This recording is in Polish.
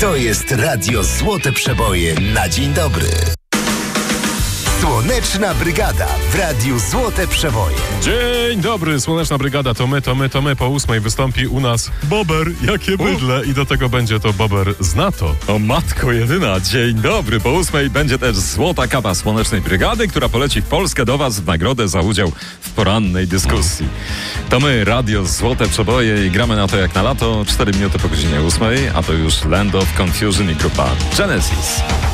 To jest Radio Złote Przeboje na dzień dobry. Słoneczna Brygada w Radiu Złote Przeboje. Dzień dobry, Słoneczna Brygada, to my. Po 8 wystąpi u nas Bober, jakie bydle. I do tego będzie to Bober z NATO. O matko jedyna, dzień dobry. Po 8 będzie też Złota Kawa Słonecznej Brygady, która poleci w Polskę do Was w nagrodę za udział w porannej dyskusji. To my, Radio Złote Przeboje i gramy na to jak na lato. 4 minuty po godzinie 8, a to już Land of Confusion i grupa Genesis.